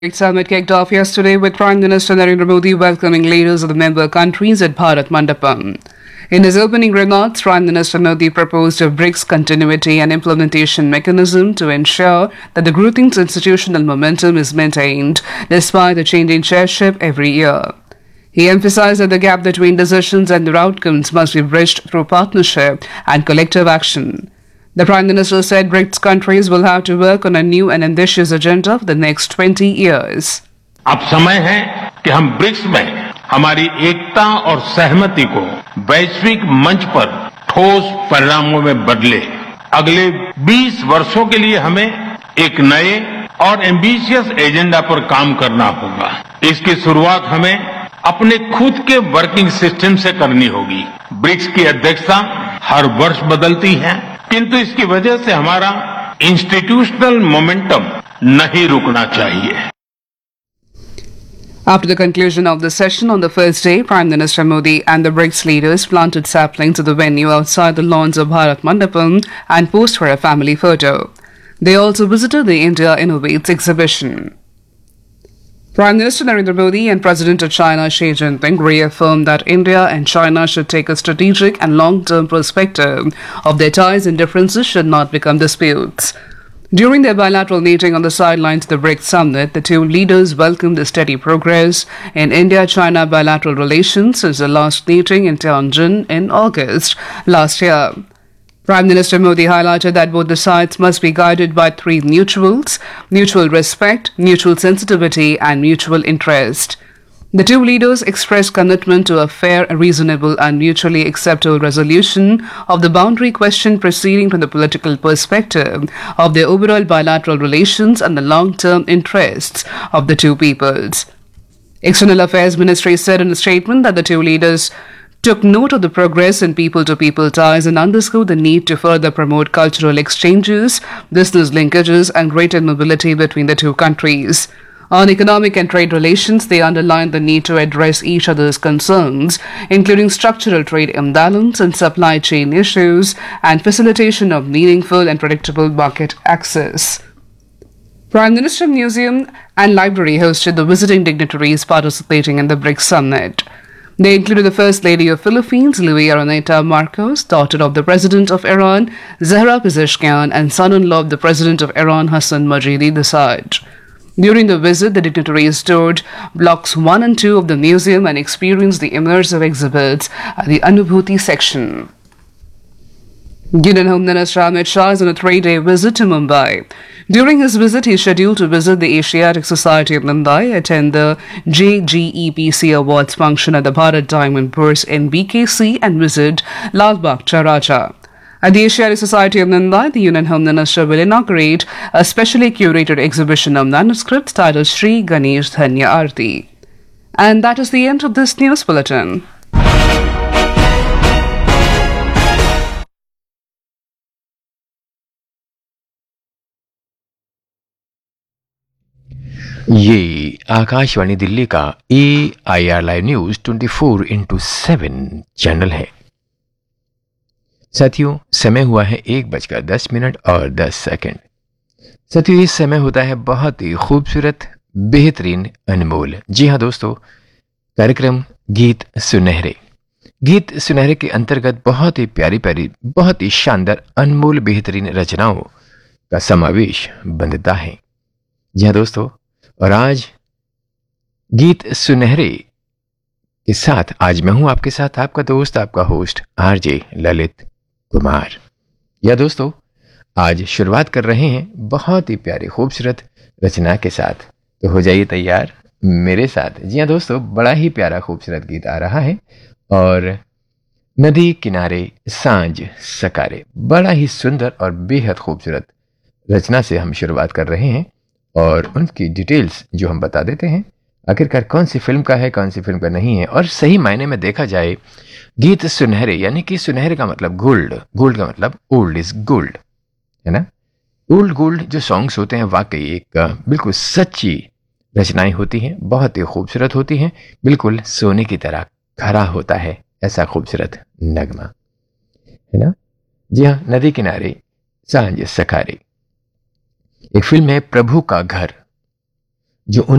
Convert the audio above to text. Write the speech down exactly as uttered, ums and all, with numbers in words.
Summit kicked off yesterday with Prime Minister Narendra Modi welcoming leaders of the member countries at Bharat Mandapam. In his opening remarks, Prime Minister Modi proposed a BRICS continuity and implementation mechanism to ensure that the grouping's institutional momentum is maintained despite the changing chairship every year. He emphasized that the gap between decisions and their outcomes must be bridged through partnership and collective action. The Prime Minister said BRICS countries will have to work on a new and ambitious agenda for the next twenty years. अब समय है कि हम BRICS में हमारी एकता और सहमति को वैश्विक मंच पर ठोस परिणामों में बदले। अगले बीस वर्षों के लिए हमें एक नए और एम्बिशियस एजेंडा पर काम करना होगा। इसकी शुरुआत हमें अपने खुद के वर्किंग सिस्टम से करनी होगी। ब्रिक्स की अध्यक्षता हर वर्ष बदलती है, किंतु इसकी वजह से हमारा इंस्टीट्यूशनल मोमेंटम नहीं रुकना चाहिए। After the conclusion of the session on the first day, Prime Minister Modi and the BRICS leaders planted saplings at the venue outside the lawns of Bharat Mandapam and posed for a family photo. They also visited the India Innovates exhibition. Prime Minister Narendra Modi and President of China Xi Jinping reaffirmed that India and China should take a strategic and long-term perspective of their ties and differences should not become disputes. During their bilateral meeting on the sidelines of the BRICS summit, the two leaders welcomed the steady progress in India-China bilateral relations since the last meeting in Tianjin in August last year. Prime Minister Modi highlighted that both the sides must be guided by three mutuals: mutual respect, mutual sensitivity, and mutual interest. The two leaders expressed commitment to a fair, reasonable, and mutually acceptable resolution of the boundary question proceeding from the political perspective of their overall bilateral relations and the long-term interests of the two peoples. External Affairs Ministry said in a statement that the two leaders took note of the progress in people-to-people ties and underscored the need to further promote cultural exchanges, business linkages, and greater mobility between the two countries. On economic and trade relations, they underlined the need to address each other's concerns, including structural trade imbalance and supply chain issues, and facilitation of meaningful and predictable market access. Prime Minister Museum and Library hosted the visiting dignitaries participating in the BRICS summit. They included the First Lady of Philippines, Louis Araneta Marcos, daughter of the President of Iran, Zahra Pezeshkian, and son-in-law of the President of Iran, Hassan Majidi II. During the visit, the dignitaries toured blocks one and two of the museum and experienced the immersive exhibits at the Anubhuti section. Union Home Minister Amit Shah is on a three-day visit to Mumbai. During his visit, he is scheduled to visit the Asiatic Society of Mumbai, attend the J G E P C Awards function at the Bharat Diamond Bourse in B K C, and visit Lal Bagh Chowraha. At the Asiatic Society of Mumbai, the Union Home Minister will inaugurate a specially curated exhibition of manuscripts titled Shri Ganesh Dhanya Aarti. And that is the end of this news bulletin. ये आकाशवाणी दिल्ली का ए I R live news twenty four into seven channel है। साथियों, समय हुआ है एक बजकर दस मिनट और दस सेकंड। साथियों, इस समय होता है बहुत ही खूबसूरत, बेहतरीन, अनमोल। जी हाँ दोस्तों, कार्यक्रम गीत सुनहरे। गीत सुनहरे के अंतर्गत बहुत ही प्यारी प्यारी, बहुत ही शानदार, अनमोल, बेहतरीन रचनाओं का समावेश बनता है। जी हाँ दोस्तों, और आज गीत सुनहरे के साथ आज मैं हूं आपके साथ, आपका दोस्त, आपका होस्ट आरजे ललित कुमार। या दोस्तों, आज शुरुआत कर रहे हैं बहुत ही प्यारे खूबसूरत रचना के साथ, तो हो जाइए तैयार मेरे साथ। जी हाँ दोस्तों, बड़ा ही प्यारा खूबसूरत गीत आ रहा है और नदी किनारे सांझ सकारे, बड़ा ही सुंदर और बेहद खूबसूरत रचना से हम शुरुआत कर रहे हैं और उनकी डिटेल्स जो हम बता देते हैं, आखिरकार कौन सी फिल्म का है, कौन सी फिल्म का नहीं है। और सही मायने में देखा जाए, गीत सुनहरे यानी कि सुनहरे का मतलब गोल्ड, गोल्ड का मतलब ओल्ड इज गोल्ड, है ना। ओल्ड गोल्ड जो सॉन्ग्स होते हैं वाकई एक बिल्कुल सच्ची रचनाएं होती हैं, बहुत ही खूबसूरत होती हैं, बिल्कुल सोने की तरह खरा होता है ऐसा खूबसूरत नगमा, है ना। जी हाँ, नदी किनारे सांझ सकारे एक फिल्म है प्रभु का घर, जो